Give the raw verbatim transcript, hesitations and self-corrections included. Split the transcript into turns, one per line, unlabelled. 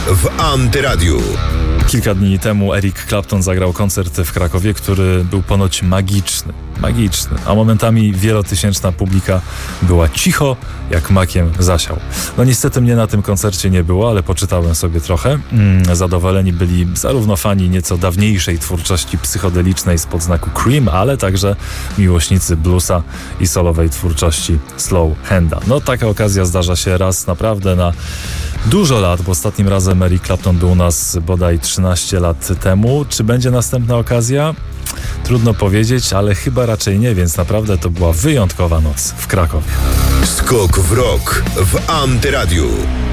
w Antyradiu.
Kilka dni temu Eric Clapton zagrał koncert w Krakowie, który był ponoć magiczny. Magiczny, a momentami wielotysięczna publika była cicho, jak makiem zasiał. No niestety mnie na tym koncercie nie było, ale poczytałem sobie trochę. Mm, zadowoleni byli zarówno fani nieco dawniejszej twórczości psychodelicznej spod znaku Cream, ale także miłośnicy bluesa i solowej twórczości Slow Handa. No taka okazja zdarza się raz naprawdę na dużo lat, bo ostatnim razem Eric Clapton był u nas bodaj trzynaście lat temu. Czy będzie następna okazja? Trudno powiedzieć, ale chyba raczej nie, więc naprawdę to była wyjątkowa noc w Krakowie.
Skok w rok w Antyradiu.